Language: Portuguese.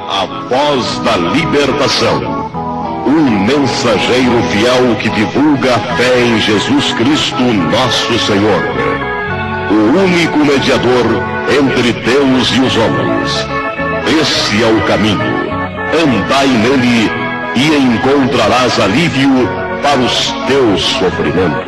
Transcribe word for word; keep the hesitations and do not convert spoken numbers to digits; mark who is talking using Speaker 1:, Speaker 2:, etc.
Speaker 1: a voz da libertação. Um mensageiro fiel que divulga a fé em Jesus Cristo, nosso Senhor. O único mediador entre Deus e os homens. Esse é o caminho. Andai nele e encontrarás alívio para os teus sofrimentos.